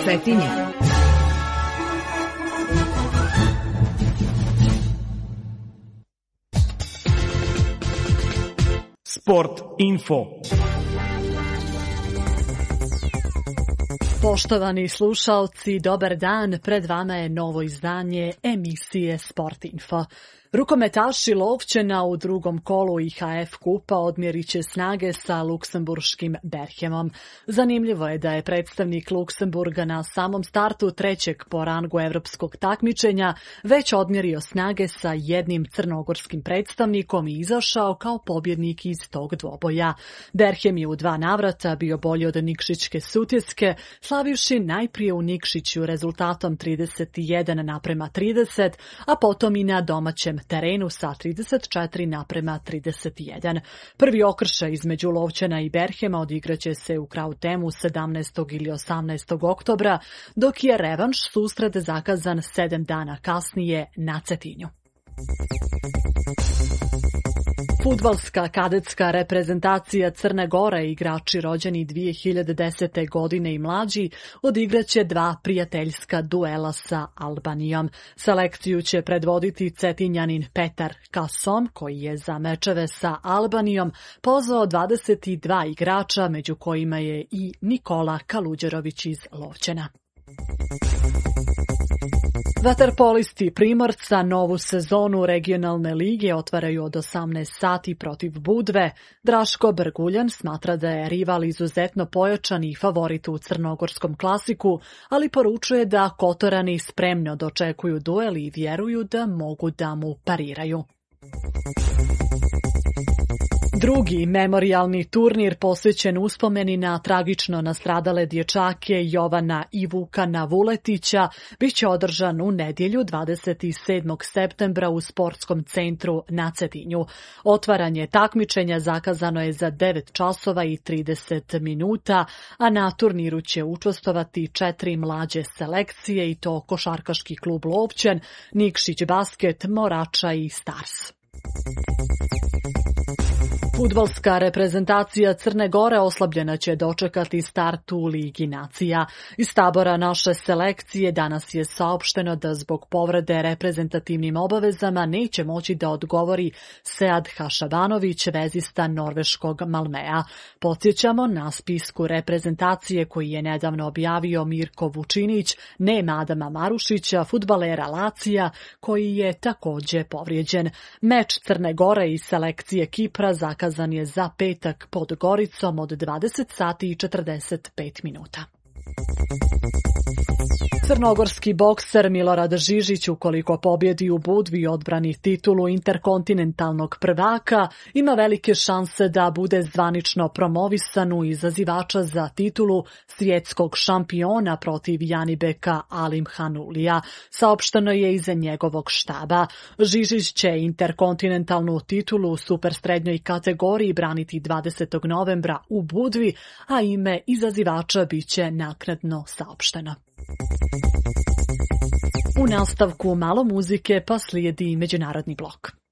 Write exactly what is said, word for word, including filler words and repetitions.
Cetinje. Sport info. Poštovani slušaoci, dobar dan, pred vama je novo izdanje emisije Sport Info. Rukometaši Lovćena u drugom kolu I H F kupa odmjerit će snage sa luksemburškim Berhemom. Zanimljivo je da je predstavnik Luksemburga na samom startu trećeg po rangu evropskog takmičenja već odmjerio snage sa jednim crnogorskim predstavnikom i izašao kao pobjednik iz tog dvoboja. Berhem je u dva navrata bio bolji od Nikšićke Sutjeske, slavivši najprije u Nikšiću rezultatom trideset jedan naprema trideset, a potom i na domaćem terenu sa trideset četiri naprema trideset jedan. Prvi okršaj između Lovćena i Berhema odigraće se u Krautemu sedamnaestog ili osamnaestog oktobra, dok je revanš susret zakazan sedam dana kasnije na Cetinju. Fudbalska kadetska reprezentacija Crne Gore, igrači rođeni dvije hiljade desete. godine i mlađi, odigraće dva prijateljska duela sa Albanijom. Selekciju će predvoditi Cetinjanin Petar Kasom, koji je za mečeve sa Albanijom pozvao dvadeset dva igrača, među kojima je i Nikola Kaluđerović iz Lovćena. Vaterpolisti Primorca novu sezonu regionalne lige otvaraju od osamnaest sati protiv Budve. Draško Brguljan smatra da je rival izuzetno pojačan i favorit u crnogorskom klasiku, ali poručuje da Kotorani spremno dočekuju duel i vjeruju da mogu da mu pariraju. Drugi memorijalni turnir posvećen uspomeni na tragično nastradale dječake Jovana i Vukana Vuletića biće održan u nedjelju dvadeset sedmog septembra u sportskom centru na Cetinju. Otvaranje takmičenja zakazano je za devet časova i trideset minuta, a na turniru će učestvovati četiri mlađe selekcije i to košarkaški klub Lovćen, Nikšić basket, Morača i Stars. Fudbalska reprezentacija Crne Gore oslabljena će dočekati start u Ligi nacija. Iz tabora naše selekcije danas je saopšteno da zbog povrede reprezentativnim obavezama neće moći da odgovori Sead Hašabanović, vezista norveškog Malmea. Podsjećamo, na spisku reprezentacije koji je nedavno objavio Mirko Vučinić nema Adama Marušića, fudbalera Lacija, koji je također povrijeđen. Meč Crne Gore i selekcije Kipra zakazan je za petak pod Goricom od dvadeset sati i četrdeset pet minuta. Crnogorski bokser Milorad Žižić, ukoliko pobjedi u Budvi i odbrani titulu interkontinentalnog prvaka, ima velike šanse da bude zvanično promovisan u izazivača za titulu svjetskog šampiona protiv Janibeka Alimhanulija. Saopšteno je iza njegovog štaba. Žižić će interkontinentalnu titulu u supersrednjoj kategoriji braniti dvadesetog novembra u Budvi, a ime izazivača biće naknadno saopšteno. U nastavku malo muzike, pa slijedi međunarodni blok.